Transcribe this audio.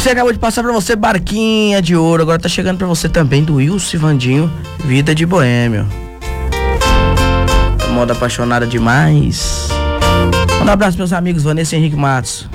Você acabou de passar pra você Barquinha de Ouro. Agora tá chegando pra você também do Wilson e Vandinho, Vida de Boêmio. Moda apaixonada demais. Um abraço meus amigos Vanessa e Henrique Matos.